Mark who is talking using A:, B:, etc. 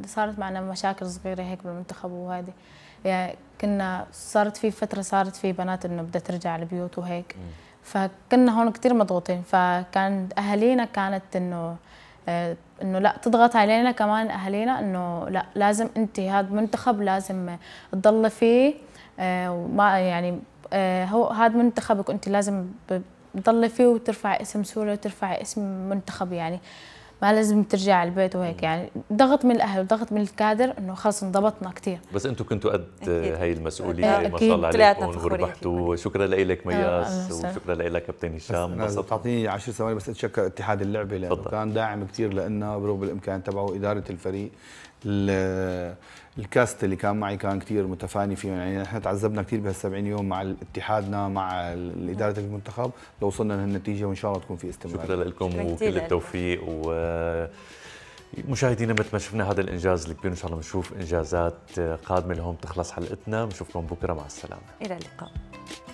A: صارت معنا مشاكل صغيرة هيك بالمنتخب وهذه يعني صارت في بنات انه بدها ترجع البيوت وهيك. فكنا هون كثير مضغوطين، فكان اهالينا كانت انه لا تضغط علينا كمان اهالينا انه لا لازم انت هذا منتخب لازم تضلي فيه، وما يعني هو هذا منتخبك انت لازم تضلي فيه وترفع اسم سوريا وترفع اسم منتخب، يعني ما لازم ترجع على البيت وهيك. يعني ضغط من الاهل وضغط من الكادر انه خلص انضبطنا كثير.
B: بس انتم كنتوا قد هاي المسؤوليه ما شاء الله عليكم وربحتوا. شكرا لك مياس وشكرا لك كابتن هشام.
C: تعطيني 10 ثواني بس اتشكر اتحاد اللعبه لانه كان داعم كثير لنا بروب الامكان تبعه، اداره الفريق، الكاست اللي كان معي كان كثير متفاني فيه. يعني نحن تعذبنا كثير بهال70 يوم مع اتحادنا مع اداره المنتخب لو وصلنا لهالنتيجه، وان شاء الله تكون في استمرار.
B: شكرا لكم وكل التوفيق. ومشاهدينا مثل ما شفنا هذا الانجاز الكبير، ان شاء الله بنشوف انجازات قادمه لهم تخلص حلقتنا. بنشوفكم بكره، مع السلامه.
D: الى اللقاء.